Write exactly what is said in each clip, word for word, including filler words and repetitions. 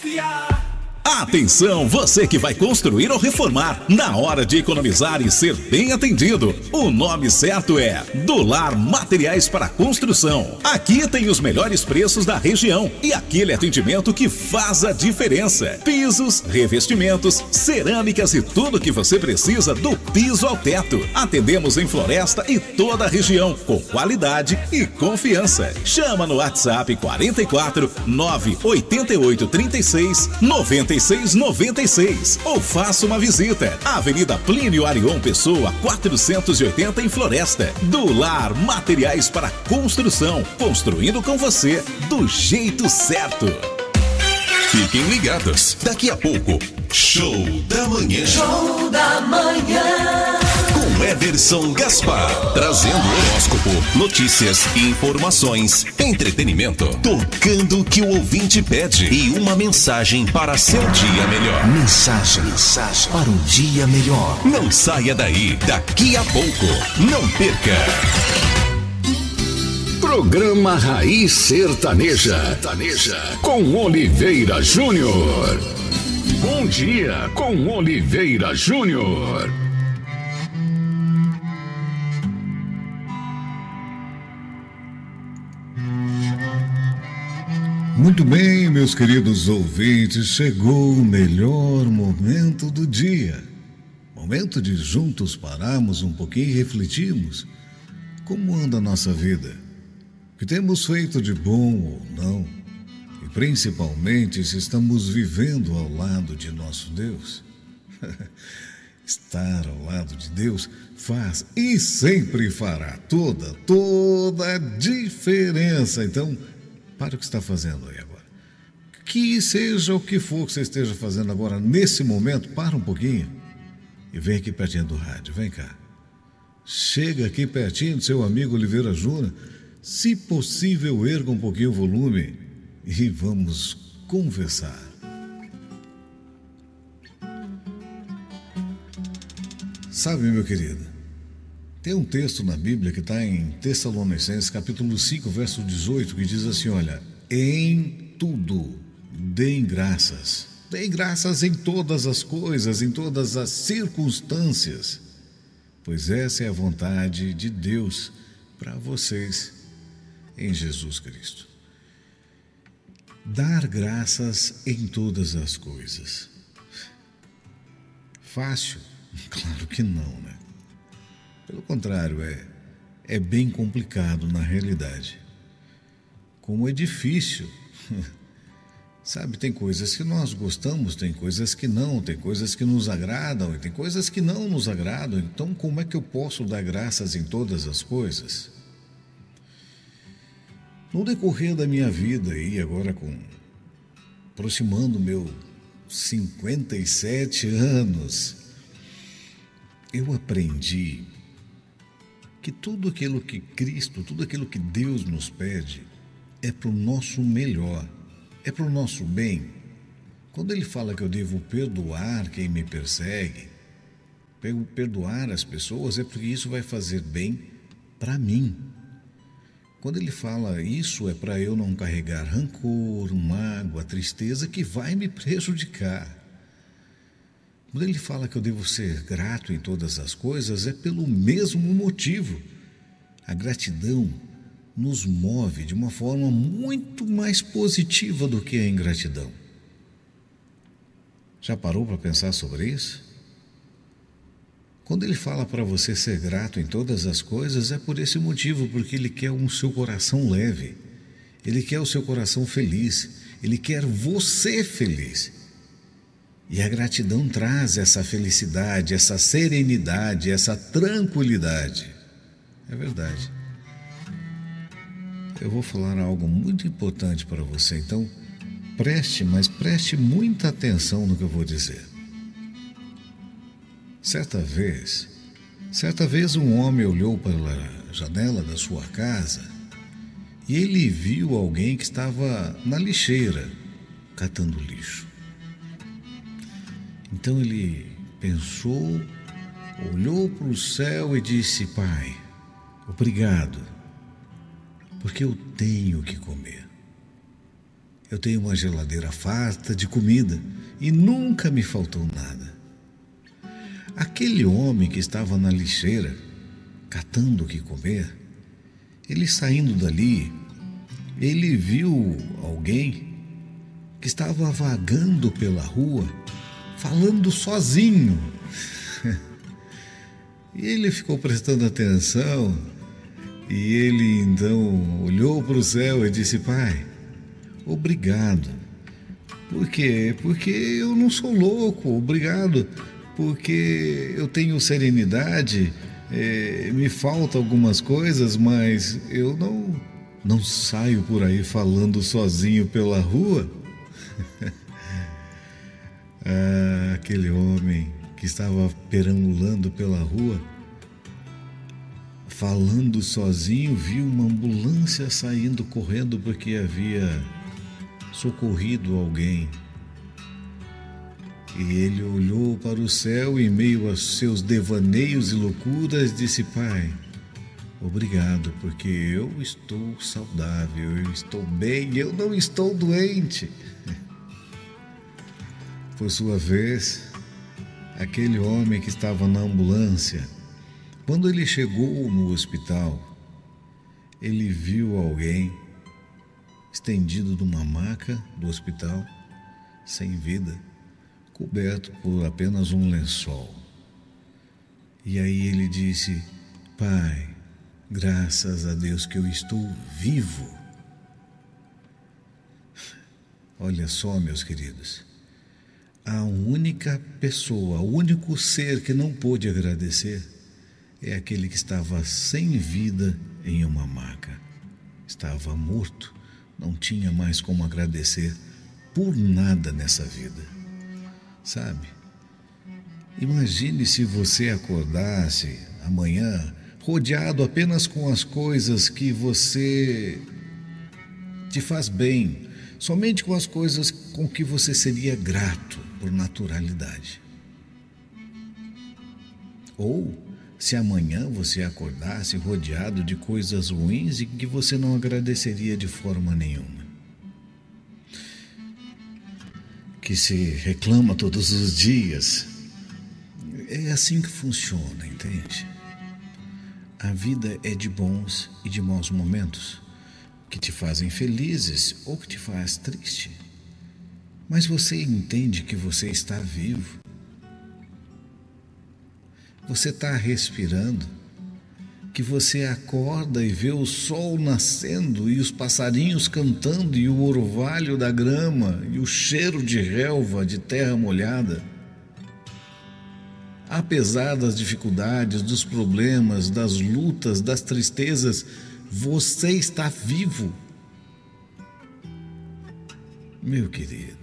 Atenção, você que vai construir ou reformar. Na hora de economizar e ser bem atendido, o nome certo é Do Lar Materiais para Construção. Aqui tem os melhores preços da região e aquele atendimento que faz a diferença. Pisos, revestimentos, cerâmicas e tudo que você precisa do piso ao teto. Atendemos em Floresta e toda a região com qualidade e confiança. Chama no WhatsApp quarenta e quatro, nove oito oito, trinta e seis, noventa e seis noventa e seis ou faça uma visita. Avenida Plínio Arion Pessoa, quatrocentos e oitenta em Floresta. Do Lar Materiais para Construção, construindo com você do jeito certo. Fiquem ligados, daqui a pouco, Show da Manhã. Show da Manhã. Com Ederson Gaspar, trazendo horóscopo, notícias, informações, entretenimento, tocando o que o ouvinte pede e uma mensagem para seu dia melhor. Mensagem, mensagem para um dia melhor. Não saia daí, daqui a pouco, não perca. Programa Raiz Sertaneja, Sertaneja com Oliveira Júnior. Bom dia com Oliveira Júnior. Muito bem, meus queridos ouvintes, chegou o melhor momento do dia. Momento de juntos pararmos um pouquinho e refletirmos como anda a nossa vida, o que temos feito de bom ou não, e principalmente se estamos vivendo ao lado de nosso Deus. Estar ao lado de Deus faz e sempre fará toda, toda a diferença. Então, para o que está fazendo aí agora. Que seja o que for que você esteja fazendo agora, nesse momento, para um pouquinho e vem aqui pertinho do rádio, vem cá. Chega aqui pertinho do seu amigo Oliveira Júnior, se possível, erga um pouquinho o volume e vamos conversar. Sabe, meu querido, tem um texto na Bíblia que está em Tessalonicenses, capítulo cinco, verso dezoito, que diz assim, olha, em tudo deem graças, deem graças em todas as coisas, em todas as circunstâncias, pois essa é a vontade de Deus para vocês em Jesus Cristo. Dar graças em todas as coisas. Fácil? Claro que não, né? Pelo contrário, é, é bem complicado na realidade. Como é difícil. Sabe, tem coisas que nós gostamos, tem coisas que não, tem coisas que nos agradam e tem coisas que não nos agradam. Então, como é que eu posso dar graças em todas as coisas? No decorrer da minha vida, e agora com aproximando meu cinquenta e sete anos, eu aprendi que tudo aquilo que Cristo, tudo aquilo que Deus nos pede é para o nosso melhor, é para o nosso bem. Quando Ele fala que eu devo perdoar quem me persegue, perdoar as pessoas, é porque isso vai fazer bem para mim. Quando Ele fala isso, é para eu não carregar rancor, mágoa, tristeza que vai me prejudicar. Quando Ele fala que eu devo ser grato em todas as coisas, é pelo mesmo motivo. A gratidão nos move de uma forma muito mais positiva do que a ingratidão. Já parou para pensar sobre isso? Quando Ele fala para você ser grato em todas as coisas, é por esse motivo, porque Ele quer o seu coração leve, Ele quer o seu coração feliz, Ele quer você feliz. E a gratidão traz essa felicidade, essa serenidade, essa tranquilidade. É verdade. Eu vou falar algo muito importante para você, então preste, mas preste muita atenção no que eu vou dizer. Certa vez, certa vez um homem olhou pela janela da sua casa e ele viu alguém que estava na lixeira, catando lixo. Então ele pensou, olhou para o céu e disse, Pai, obrigado, porque eu tenho que comer. Eu tenho uma geladeira farta de comida e nunca me faltou nada. Aquele homem que estava na lixeira, catando o que comer, ele saindo dali, ele viu alguém que estava vagando pela rua, falando sozinho. E ele ficou prestando atenção e ele então olhou para o céu e disse: Pai, obrigado. Por quê? Porque eu não sou louco. Obrigado porque eu tenho serenidade, é, me faltam algumas coisas, mas eu não, não saio por aí falando sozinho pela rua. Ah, aquele homem que estava perambulando pela rua, falando sozinho, viu uma ambulância saindo correndo porque havia socorrido alguém. E ele olhou para o céu e, em meio aos seus devaneios e loucuras, disse: Pai, obrigado, porque eu estou saudável, eu estou bem, eu não estou doente. Por sua vez, aquele homem que estava na ambulância, quando ele chegou no hospital, ele viu alguém estendido numa maca do hospital, sem vida, coberto por apenas um lençol. E aí ele disse: Pai, graças a Deus que eu estou vivo. Olha só, meus queridos, a única pessoa, o único ser que não pôde agradecer é aquele que estava sem vida em uma maca. Estava morto, não tinha mais como agradecer por nada nessa vida. Sabe? Imagine se você acordasse amanhã rodeado apenas com as coisas que você te faz bem, somente com as coisas com que você seria grato por naturalidade. Ou se amanhã você acordasse rodeado de coisas ruins e que você não agradeceria de forma nenhuma. Que se reclama todos os dias. É assim que funciona, entende? A vida é de bons e de maus momentos, que te fazem felizes ou que te faz triste. Mas você entende que você está vivo. Você está respirando, que você acorda e vê o sol nascendo e os passarinhos cantando e o orvalho da grama e o cheiro de relva, de terra molhada. Apesar das dificuldades, dos problemas, das lutas, das tristezas, você está vivo. Meu querido,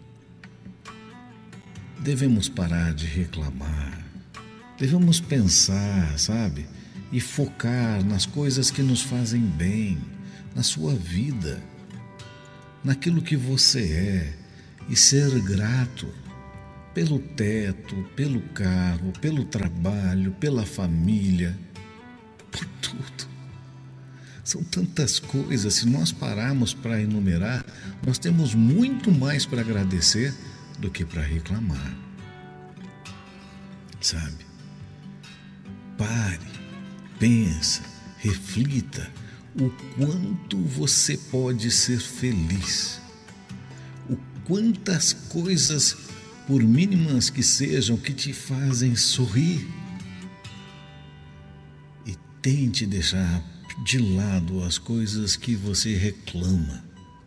devemos parar de reclamar, devemos pensar, sabe? E focar nas coisas que nos fazem bem, na sua vida, naquilo que você é, e ser grato pelo teto, pelo carro, pelo trabalho, pela família, por tudo. São tantas coisas, se nós pararmos para enumerar, nós temos muito mais para agradecer do que para reclamar. Sabe? Pare, pensa, reflita o quanto você pode ser feliz, o quantas coisas, por mínimas que sejam, que te fazem sorrir. E tente deixar de lado as coisas que você reclama.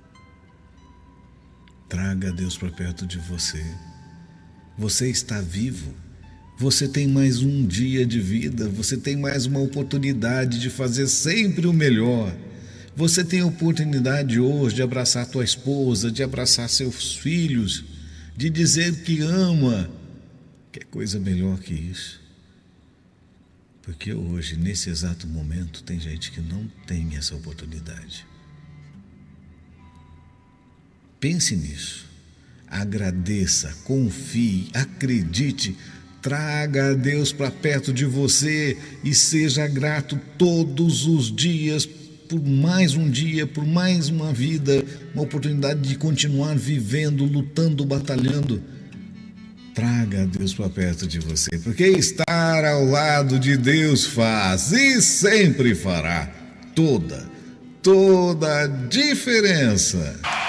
Traga Deus para perto de você. Você está vivo. Você tem mais um dia de vida, você tem mais uma oportunidade de fazer sempre o melhor. Você tem a oportunidade hoje de abraçar tua esposa, de abraçar seus filhos, de dizer que ama. Que coisa melhor que isso? Porque hoje, nesse exato momento, tem gente que não tem essa oportunidade. Pense nisso. Agradeça, confie, acredite. Traga a Deus para perto de você e seja grato todos os dias por mais um dia, por mais uma vida, uma oportunidade de continuar vivendo, lutando, batalhando. Traga Deus para perto de você, porque estar ao lado de Deus faz e sempre fará toda, toda a diferença.